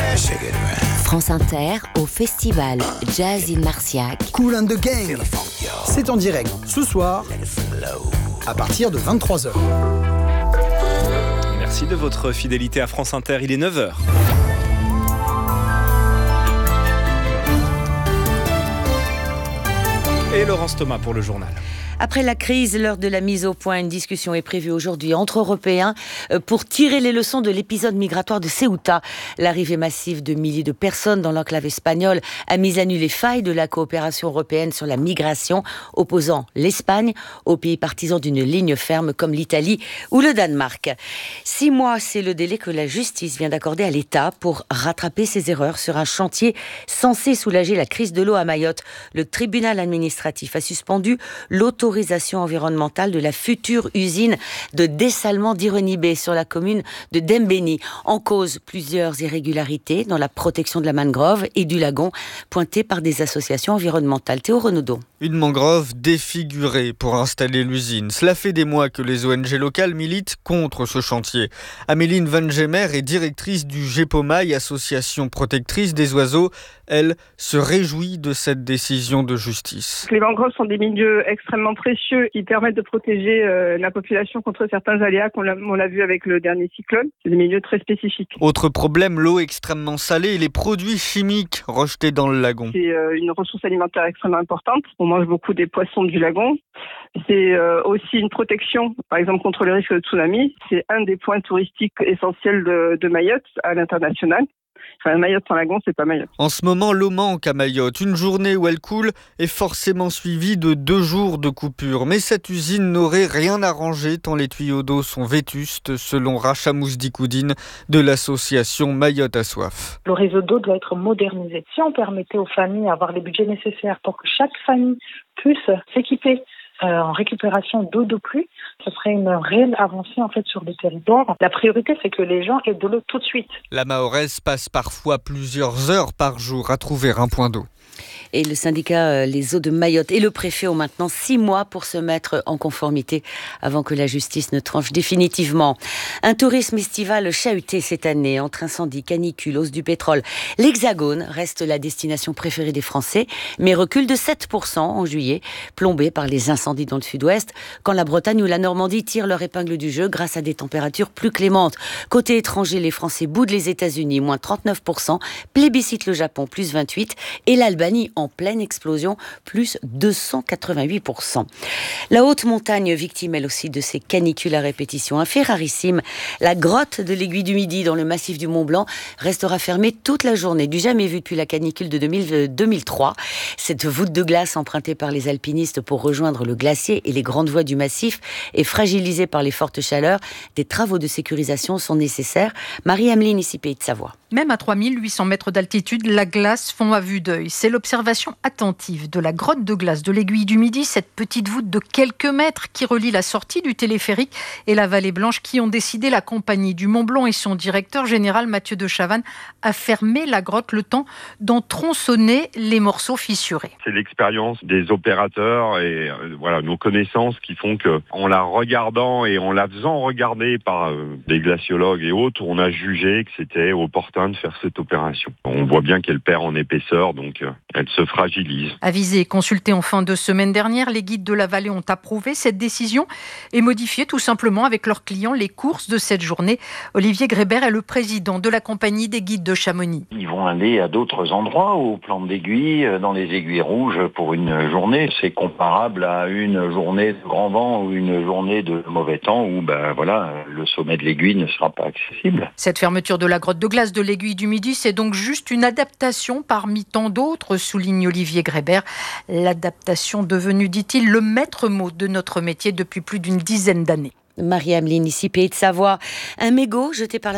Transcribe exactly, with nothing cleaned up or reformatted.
France Inter au festival Jazz in Marciac. Kool and the Gang. C'est en direct ce soir à partir de vingt-trois heures. Merci de votre fidélité à France Inter, il est neuf heures. Et Laurence Thomas pour le journal. Après la crise, l'heure de la mise au point, une discussion est prévue aujourd'hui entre Européens pour tirer les leçons de l'épisode migratoire de Ceuta. L'arrivée massive de milliers de personnes dans l'enclave espagnole a mis à nu les failles de la coopération européenne sur la migration, opposant l'Espagne aux pays partisans d'une ligne ferme comme l'Italie ou le Danemark. Six mois, c'est le délai que la justice vient d'accorder à l'État pour rattraper ses erreurs sur un chantier censé soulager la crise de l'eau à Mayotte. Le tribunal administratif a suspendu l'autorisation environnementale de la future usine de dessalement d'Ironibé sur la commune de Dembéni. En cause, plusieurs irrégularités dans la protection de la mangrove et du lagon, pointées par des associations environnementales. Théo Renaudot. Une mangrove défigurée pour installer l'usine. Cela fait des mois que les O N G locales militent contre ce chantier. Améline Van Gemer est directrice du GEPOMAI, association protectrice des oiseaux. Elle se réjouit de cette décision de justice. Les mangroves sont des milieux extrêmement précieux qui permettent de protéger euh, la population contre certains aléas qu'on l'a, on l'a vu avec le dernier cyclone. C'est des milieux très spécifiques. Autre problème, l'eau extrêmement salée et les produits chimiques rejetés dans le lagon. C'est euh, une ressource alimentaire extrêmement importante. On mange beaucoup des poissons du lagon. C'est euh, aussi une protection, par exemple, contre le risque de tsunami. C'est un des points touristiques essentiels de, de Mayotte à l'international. Enfin, Mayotte sans lagon, c'est pas Mayotte. En ce moment, l'eau manque à Mayotte. Une journée où elle coule est forcément suivie de deux jours de coupure. Mais cette usine n'aurait rien arrangé tant les tuyaux d'eau sont vétustes, selon Racha Mousdikoudine de l'association Mayotte à soif. Le réseau d'eau doit être modernisé. Si on permettait aux familles d'avoir les budgets nécessaires pour que chaque famille puisse s'équiper Euh, en récupération d'eau de pluie, ce serait une réelle avancée en fait sur le territoire. La priorité, c'est que les gens aient de l'eau tout de suite. La Mahoraize passe parfois plusieurs heures par jour à trouver un point d'eau. Et le syndicat Les Eaux de Mayotte et le préfet ont maintenant six mois pour se mettre en conformité avant que la justice ne tranche définitivement. Un tourisme estival chahuté cette année entre incendies, canicules, hausse du pétrole. L'Hexagone reste la destination préférée des Français, mais recule de sept pour cent en juillet, plombé par les incendies dans le sud-ouest, quand la Bretagne ou la Normandie tirent leur épingle du jeu grâce à des températures plus clémentes. Côté étranger, les Français boudent les États-Unis, moins trente-neuf pour cent, plébiscitent le Japon, plus vingt-huit pour cent, et l'Albanie en pleine explosion, plus deux cent quatre-vingt-huit pour cent. La haute montagne victime elle aussi de ces canicules à répétition. Un fait rarissime, la grotte de l'Aiguille du Midi dans le massif du Mont Blanc restera fermée toute la journée, du jamais vu depuis la canicule de deux mille trois. Cette voûte de glace empruntée par les alpinistes pour rejoindre le glacier et les grandes voies du massif est fragilisée par les fortes chaleurs. Des travaux de sécurisation sont nécessaires. Marie-Ameline, ici Pays de Savoie. Même à trois mille huit cents mètres d'altitude, la glace fond à vue d'œil. C'est l'observation attentive de la grotte de glace de l'Aiguille du Midi, cette petite voûte de quelques mètres qui relie la sortie du téléphérique et la Vallée Blanche, qui ont décidé, la compagnie du Mont Blanc et son directeur général Mathieu de Chavannes, à fermer la grotte le temps d'en tronçonner les morceaux fissurés. C'est l'expérience des opérateurs et euh, voilà nos connaissances qui font que, en la regardant et en la faisant regarder par euh, des glaciologues et autres, on a jugé que c'était opportun de faire cette opération. On voit bien qu'elle perd en épaisseur, donc euh, elle se fragilise. Avisés et consultés en fin de semaine dernière, les guides de la vallée ont approuvé cette décision et modifié tout simplement avec leurs clients les courses de cette journée. Olivier Grébert est le président de la compagnie des guides de Chamonix. Ils vont aller à d'autres endroits, aux plantes d'aiguilles, dans les aiguilles rouges pour une journée. C'est comparable à une journée de grand vent ou une journée de mauvais temps où ben, voilà, le sommet de l'aiguille ne sera pas accessible. Cette fermeture de la grotte de glace de l'Aiguille du Midi, c'est donc juste une adaptation parmi tant d'autres, souligne Olivier Grébert. L'adaptation devenue, dit-il, le maître mot de notre métier depuis plus d'une dizaine d'années. Marie-Ameline, ici Pays de Savoie. Un mégot jeté par la